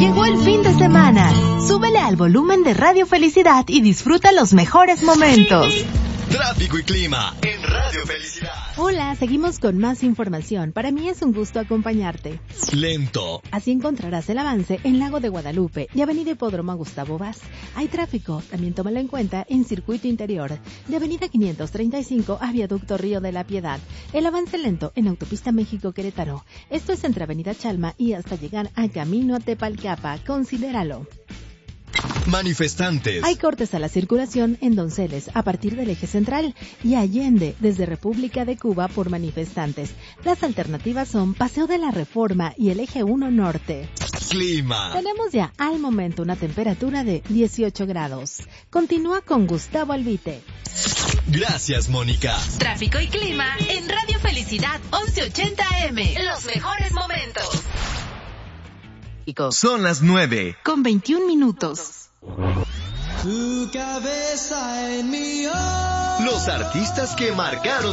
Llegó el fin de semana. Súbele al volumen de Radio Felicidad y disfruta los mejores momentos. Tráfico y clima en Radio Felicidad. Hola, seguimos con más información. Para mí es un gusto acompañarte. Lento. Así encontrarás el avance en Lago de Guadalupe y Avenida Hipódromo Gustavo Vaz. Hay tráfico, también tómalo en cuenta en Circuito Interior, de Avenida 535 a Viaducto Río de la Piedad. El avance lento en Autopista México-Querétaro. Esto es entre Avenida Chalma y hasta llegar a Camino a Tepalcapa. Considéralo. Manifestantes. Hay cortes a la circulación en Donceles a partir del eje central y Allende desde República de Cuba por manifestantes. Las alternativas son Paseo de la Reforma y el eje 1 norte. Clima. Tenemos ya al momento una temperatura de 18 grados. Continúa con Gustavo Albite. Gracias, Mónica. Tráfico y clima en Radio Felicidad 1180 AM. Los mejores momentos. Son las 9:21. Tu cabeza en mi Los artistas que marcaron